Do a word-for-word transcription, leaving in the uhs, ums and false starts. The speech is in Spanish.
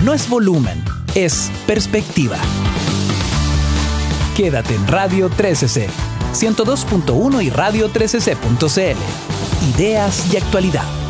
no es volumen, es perspectiva. Quédate en Radio trece C, ciento dos punto uno y radio trece c punto c l. Ideas y actualidad.